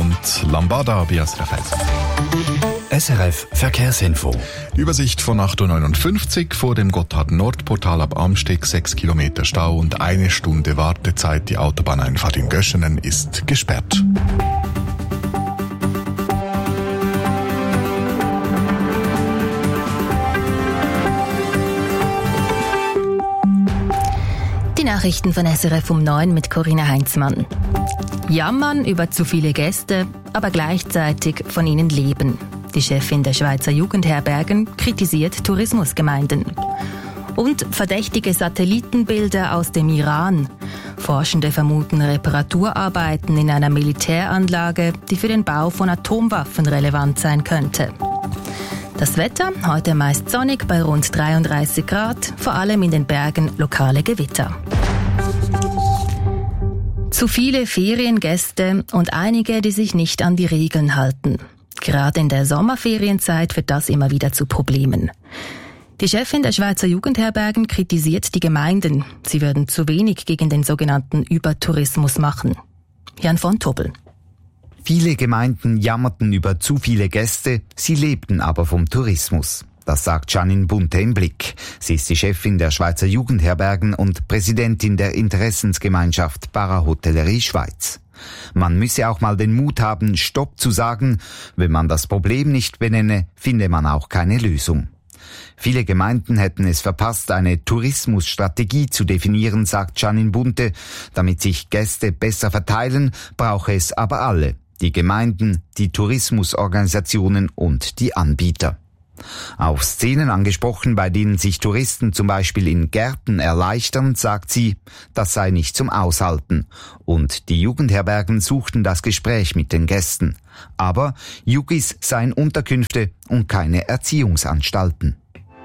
und Lambada bei SRF 1. SRF Verkehrsinfo. Übersicht von 8.59 Uhr vor dem Gotthard-Nord-Portal ab Amsteg, 6 Kilometer Stau und 1 Stunde Wartezeit. Die Autobahneinfahrt in Göschenen ist gesperrt. Die Nachrichten von SRF um 9 mit Corinna Heinzmann. Jammern über zu viele Gäste, aber gleichzeitig von ihnen leben. Die Chefin der Schweizer Jugendherbergen kritisiert Tourismusgemeinden. Und verdächtige Satellitenbilder aus dem Iran. Forschende vermuten Reparaturarbeiten in einer Militäranlage, die für den Bau von Atomwaffen relevant sein könnte. Das Wetter, heute meist sonnig bei rund 33 Grad, vor allem in den Bergen lokale Gewitter. Zu viele Feriengäste und einige, die sich nicht an die Regeln halten. Gerade in der Sommerferienzeit wird das immer wieder zu Problemen. Die Chefin der Schweizer Jugendherbergen kritisiert die Gemeinden. Sie würden zu wenig gegen den sogenannten Übertourismus machen. Jan von Tobel. Viele Gemeinden jammerten über zu viele Gäste, sie lebten aber vom Tourismus. Das sagt Janine Bunte im Blick. Sie ist die Chefin der Schweizer Jugendherbergen und Präsidentin der Interessensgemeinschaft Parahotellerie Schweiz. Man müsse auch mal den Mut haben, Stopp zu sagen. Wenn man das Problem nicht benenne, finde man auch keine Lösung. Viele Gemeinden hätten es verpasst, eine Tourismusstrategie zu definieren, sagt Janine Bunte. Damit sich Gäste besser verteilen, brauche es aber alle. Die Gemeinden, die Tourismusorganisationen und die Anbieter. Auf Szenen angesprochen, bei denen sich Touristen zum Beispiel in Gärten erleichtern, sagt sie, das sei nicht zum Aushalten. Und die Jugendherbergen suchten das Gespräch mit den Gästen. Aber Jugis seien Unterkünfte und keine Erziehungsanstalten.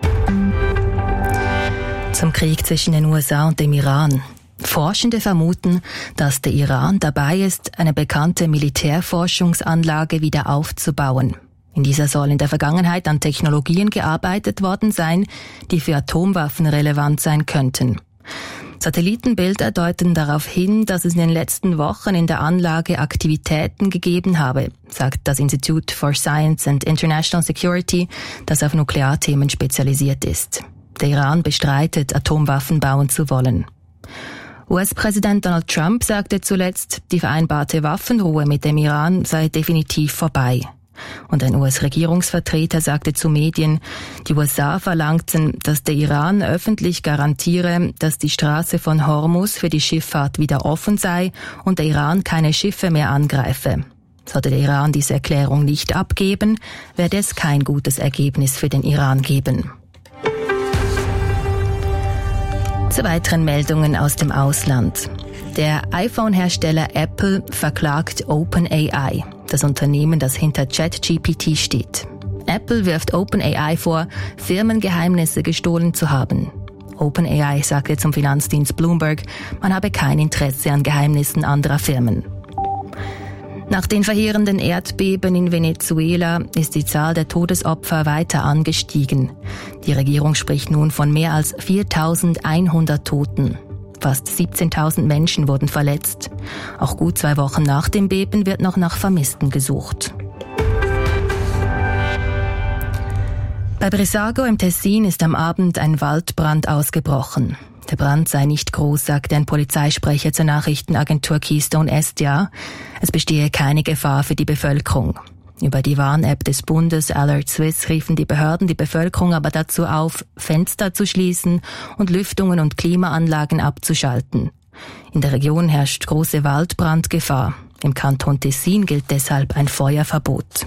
Zum Krieg zwischen den USA und dem Iran. Forschende vermuten, dass der Iran dabei ist, eine bekannte Militärforschungsanlage wieder aufzubauen. In dieser soll in der Vergangenheit an Technologien gearbeitet worden sein, die für Atomwaffen relevant sein könnten. Satellitenbilder deuten darauf hin, dass es in den letzten Wochen in der Anlage Aktivitäten gegeben habe, sagt das Institute for Science and International Security, das auf Nuklearthemen spezialisiert ist. Der Iran bestreitet, Atomwaffen bauen zu wollen. US-Präsident Donald Trump sagte zuletzt, die vereinbarte Waffenruhe mit dem Iran sei definitiv vorbei. Und ein US-Regierungsvertreter sagte zu Medien, die USA verlangten, dass der Iran öffentlich garantiere, dass die Straße von Hormuz für die Schifffahrt wieder offen sei und der Iran keine Schiffe mehr angreife. Sollte der Iran diese Erklärung nicht abgeben, werde es kein gutes Ergebnis für den Iran geben. Zu weiteren Meldungen aus dem Ausland. Der iPhone-Hersteller Apple verklagt OpenAI, das Unternehmen, das hinter ChatGPT steht. Apple wirft OpenAI vor, Firmengeheimnisse gestohlen zu haben. OpenAI sagte zum Finanzdienst Bloomberg, man habe kein Interesse an Geheimnissen anderer Firmen. Nach den verheerenden Erdbeben in Venezuela ist die Zahl der Todesopfer weiter angestiegen. Die Regierung spricht nun von mehr als 4.100 Toten. Fast 17.000 Menschen wurden verletzt. Auch gut 2 Wochen nach dem Beben wird noch nach Vermissten gesucht. Bei Brissago im Tessin ist am Abend ein Waldbrand ausgebrochen. Der Brand sei nicht groß, sagte ein Polizeisprecher zur Nachrichtenagentur Keystone SDA. Es bestehe keine Gefahr für die Bevölkerung. Über die Warn-App des Bundes Alert Swiss riefen die Behörden die Bevölkerung aber dazu auf, Fenster zu schließen und Lüftungen und Klimaanlagen abzuschalten. In der Region herrscht große Waldbrandgefahr. Im Kanton Tessin gilt deshalb ein Feuerverbot.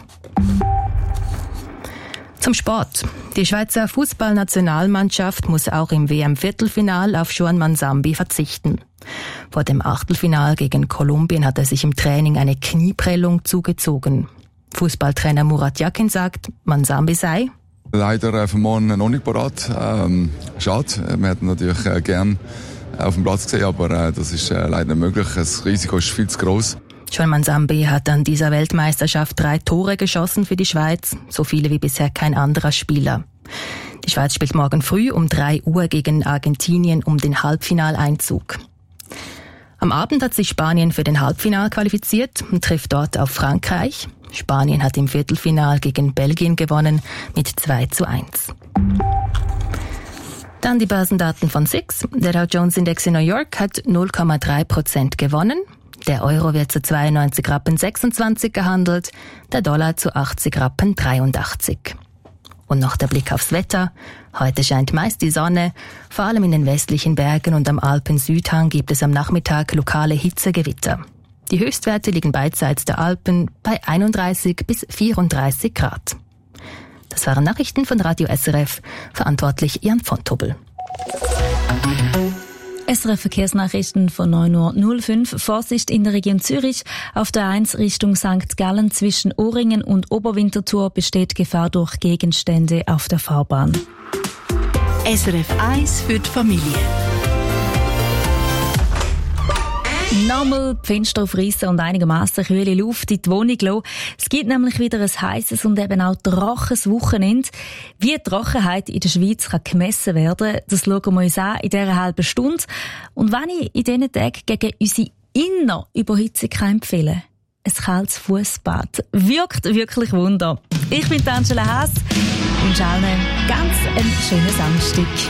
Zum Sport. Die Schweizer Fußballnationalmannschaft muss auch im WM-Viertelfinal auf Juan Manzambi verzichten. Vor dem Achtelfinal gegen Kolumbien hat er sich im Training eine Knieprellung zugezogen. Fußballtrainer Murat Yakin sagt, Manzambi sei leider für morgen noch nicht parat. Schade. Wir hätten natürlich gern auf dem Platz gesehen, aber das ist leider nicht möglich. Das Risiko ist viel zu groß. Juan Manzambi hat an dieser Weltmeisterschaft 3 Tore geschossen für die Schweiz, so viele wie bisher kein anderer Spieler. Die Schweiz spielt morgen früh um 3 Uhr gegen Argentinien um den Halbfinaleinzug. Am Abend hat sich Spanien für den Halbfinal qualifiziert und trifft dort auf Frankreich. Spanien hat im Viertelfinal gegen Belgien gewonnen mit 2:1. Dann die Börsendaten von SIX. Der Dow Jones Index in New York hat 0,3% gewonnen. Der Euro wird zu 92,26 Rappen gehandelt, der Dollar zu 80,83 Rappen. Und noch der Blick aufs Wetter. Heute scheint meist die Sonne. Vor allem in den westlichen Bergen und am Alpen-Südhang gibt es am Nachmittag lokale Hitzegewitter. Die Höchstwerte liegen beidseits der Alpen bei 31 bis 34 Grad. Das waren Nachrichten von Radio SRF, verantwortlich Jan von Tobel. SRF Verkehrsnachrichten von 9:05 Uhr. Vorsicht in der Region Zürich. Auf der 1 Richtung St. Gallen zwischen Ohringen und Oberwinterthur besteht Gefahr durch Gegenstände auf der Fahrbahn. SRF 1 für die Familie. Nochmal die Fenster aufreissen und einigermaßen kühle Luft in die Wohnung lassen. Es gibt nämlich wieder ein heisses und eben auch trockenes Wochenende. Wie die Trockenheit in der Schweiz kann gemessen werden, das schauen wir uns an in dieser halben Stunde. Und wenn ich in diesen Tagen gegen unsere Innerüberhitzung empfehle, ein kaltes Fussbad wirkt wirklich Wunder. Ich bin Angela Haas und wünsche allen ganz einen schönen Samstag.